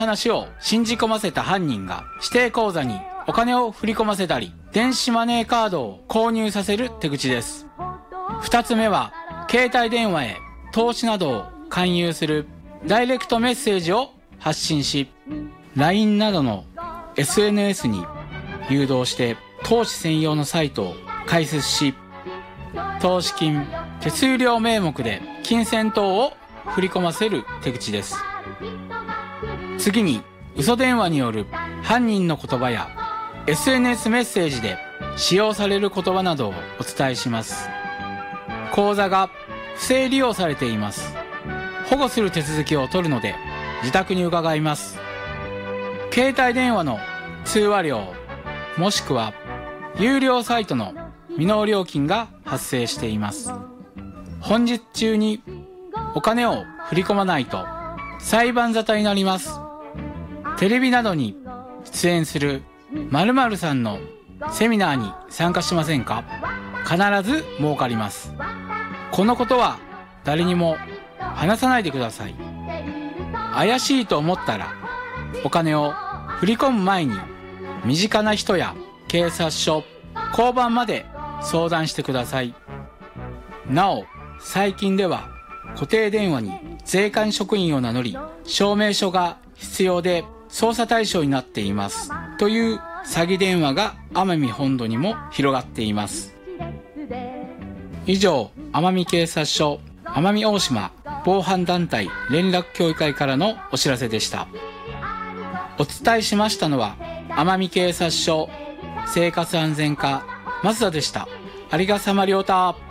話を信じ込ませた犯人が指定口座にお金を振り込ませたり、電子マネーカードを購入させる手口です。二つ目は、携帯電話へ投資などを勧誘するダイレクトメッセージを発信し、LINE などの SNS に誘導して投資専用のサイトを開設し、投資金、手数料名目で金銭等を振り込ませる手口です。次に、嘘電話による犯人の言葉や SNS メッセージで使用される言葉などをお伝えします。口座が不正利用されています。保護する手続きを取るので自宅に伺います。携帯電話の通話料もしくは有料サイトの未納料金が発生しています。本日中にお金を振り込まないと裁判沙汰になります。テレビなどに出演する〇〇さんのセミナーに参加しませんか？必ず儲かります。このことは誰にも話さないでください。怪しいと思ったらお金を振り込む前に身近な人や警察署、交番まで相談してください。なお、最近では固定電話に税関職員を名乗り、証明書が必要で捜査対象になっていますという詐欺電話が奄美本土にも広がっています。以上、奄美警察署奄美大島防犯団体連絡協議会からのお知らせでした。お伝えしましたのは奄美警察署生活安全課松田でした。ありがさまりょうた。